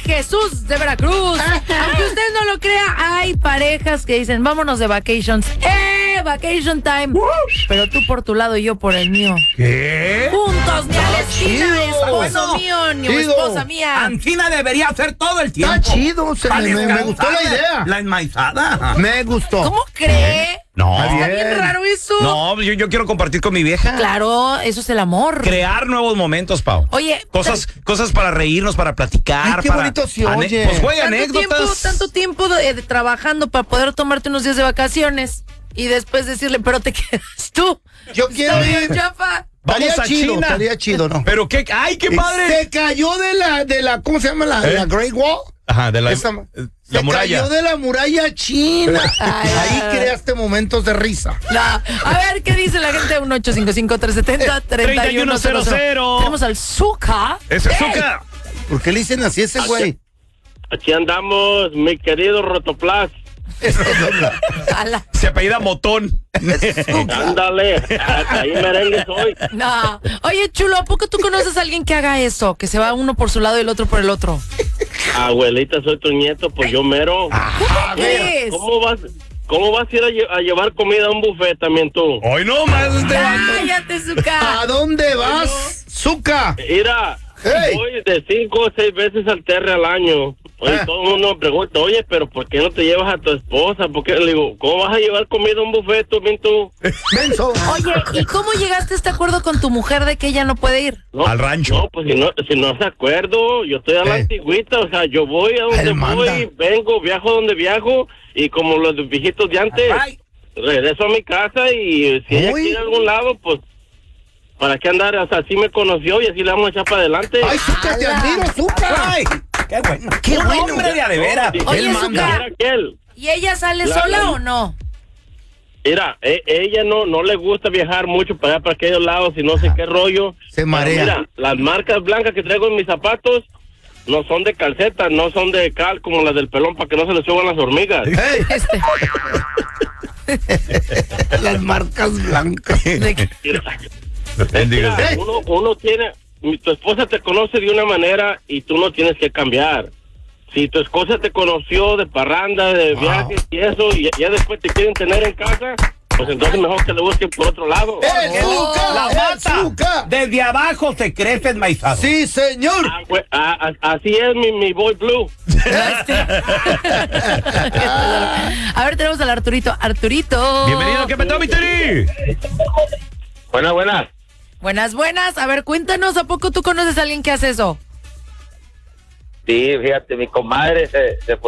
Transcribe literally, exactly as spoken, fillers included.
Jesús de Veracruz. Aunque usted no lo crea, hay parejas que dicen, vámonos de vacations. ¡Eh! Vacation time. Pero tú por tu lado y yo por el mío. ¿Qué? Juntos, ni a la esquina, esposo mío, ni chido. esposa mía. Ancina debería hacer todo el tiempo. Está chido, se Pa' me, me- me gustó la descansar idea. La enmaizada. Me gustó. ¿Cómo cree? No. Está bien raro eso. No, yo, yo quiero compartir con mi vieja. Claro, eso es el amor. Crear nuevos momentos, Pau. Oye, Cosas, cosas para reírnos, para platicar. Ay, qué para bonito se ane- oye. Pues güey, tanto tiempo, anécdotas. tanto tiempo de, de trabajando para poder tomarte unos días de vacaciones y después decirle, pero te quedas tú. Yo quiero Está bien, ir. chafa. Vamos Estaría a chido, China. estaría chido, ¿no? Pero qué, ay, qué padre. Se cayó de la, de la, ¿cómo se llama? La, ¿Eh? la Great Wall. Ajá, de la, Esa- eh, la se muralla. cayó de la muralla china. Ay, Ahí ay. creaste momentos de risa. No. A ver, ¿qué dice la gente? uno ocho cinco cinco, tres siete cero, tres uno cero cero. Tenemos al Zuka. Ese azúcar. ¿Por qué le dicen así a ese güey? Aquí andamos, mi querido Rotoplas. Ala. Se apellida Motón. Ándale, ahí merengue soy. No. Oye, chulo, ¿a poco tú conoces a alguien que haga eso? Que se va uno por su lado y el otro por el otro. Abuelita, soy tu nieto, pues yo mero. ¿Cómo crees? ¿Cómo vas, cómo vas a ir a, lle- a llevar comida a un buffet también tú? Hoy no más este vato. Cállate, Zuka. ¿A dónde vas, Zuka? Mira, Hey. voy de cinco o seis veces al Terre al año. Oye, Ah. todo el mundo me pregunta, oye, pero ¿por qué no te llevas a tu esposa? ¿Por qué? Le digo, ¿cómo vas a llevar comida a un buffet tú, bien tú? Menso. Oye, ¿y cómo llegaste a este acuerdo con tu mujer de que ella no puede ir? No, Al rancho. No, pues si no, si no se acuerdo, yo estoy a la Eh. antigüita, o sea, yo voy a donde Él manda. voy, vengo, viajo donde viajo, y como los viejitos de antes, Ay. regreso a mi casa y si ella Uy. quiere a algún lado, pues, ¿para qué andar? O sea, así me conoció y así le vamos a echar para adelante. Ay, Zuka, te admiro, Zuka. Ay, qué bueno. Qué Un bueno. hombre de a de veras. Oye, Él manda. Zuka. Era aquel. ¿Y ella sale La- sola la- o no? Mira, e- ella no no le gusta viajar mucho para allá, para aquellos lados y no sé qué rollo. Se Pero marea. mira, las marcas blancas que traigo en mis zapatos no son de calceta, no son de cal como las del pelón para que no se les suban las hormigas. Hey, Este. las marcas blancas. de que- Mira, uno, uno tiene, mi- tu esposa te conoce de una manera y tú no tienes que cambiar. Si tu esposa te conoció de parranda, de viajes y eso, y ya después te quieren tener en casa, pues entonces mejor que le busquen por otro lado. ¡Eh, Zuka! La ¡Eh, mata. Zuka! Desde abajo se crece enmaizado. Sí, señor. Ah, güey, ah, ah, así es mi, mi boy blue. A ver, tenemos al Arturito. Arturito. Bienvenido, ¿qué petó, mi Turi? Buenas, buenas. Buenas, buenas. A ver, cuéntanos, ¿a poco tú conoces a alguien que hace eso? Sí, fíjate, mi comadre se, se